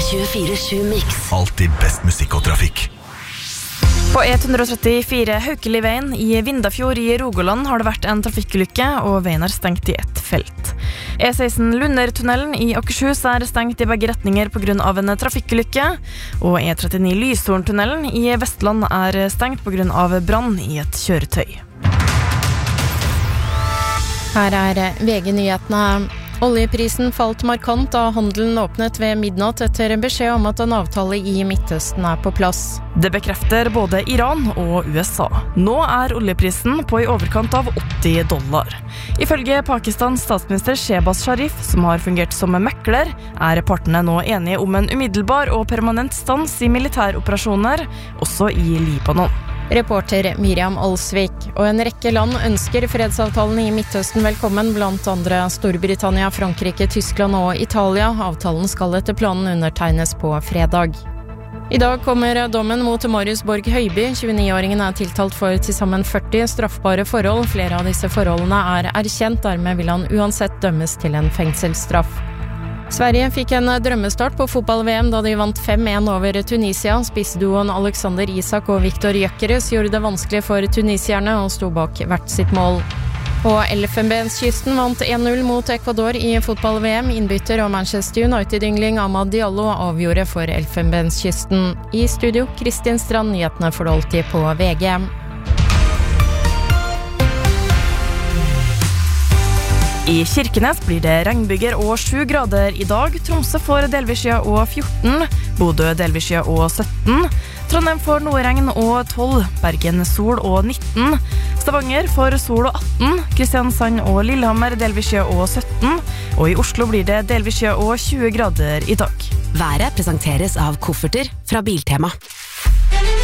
24/7 Mix. Alltid best musikk og trafikk. På E134 Haukeliveien i Vindafjord i Rogaland har det vært en trafikkulykke, og veien er stengt i ett felt. E16 Lundertunnelen i Akershus er stengt i begge retninger på grunn av en trafikkulykke, og E39 Lyshorntunnelen i Vestland er stengt på grunn av brann i et kjøretøy. Her er VG-nyhetene. Oljeprisen falt markant da handelen åpnet ved midnatt etter beskjed om at en avtale i Midtøsten er på plass. Det bekrefter både Iran og USA. Nå er oljeprisen på i overkant av $80. Ifølge Pakistans statsminister Shehbaz Sharif, som har fungert som mekler, er partene nå enige om en umiddelbar og permanent stans i militæroperasjoner, også i Libanon. Reporter Miriam Alsvik. Og en rekke land ønsker fredsavtalen i Midtøsten velkommen, blant andre Storbritannia, Frankrike, Tyskland og Italia. Avtalen skal etter planen undertegnes på fredag. I dag kommer dommen mot Marius Borg Høiby. 29-åringen er tiltalt for til sammen 40 straffbare forhold. Flere av disse forholdene er erkjent, dermed vil han uansett dømmes til en fengselsstraff. Sverige fikk en drømmestart på fotball-VM da de vant 5-1 over Tunisia. Spissduoen Alexander Isak og Viktor Gyökeres gjorde det vanskelig for tunisierne og sto bak hvert sitt mål. På Elfenbenskysten vant 1-0 mot Ecuador i fotball-VM. Innbytter og Manchester United-yngling Amad Diallo avgjorde for Elfenbenskysten. I studio, Kristin Strand, nyhetene for alltid på VG. I Kirkenes blir det regnbyger og 7 grader i dag. Tromsø får delvis skya og 14. Bodø delvis skya og 17. Trondheim får noe regn og 12. Bergen sol og 19. Stavanger får sol og 18. Kristiansand og Lillehammer delvis skya og 17. Og i Oslo blir det delvis skya og 20 grader i dag. Været presenteres av kofferter fra Biltema.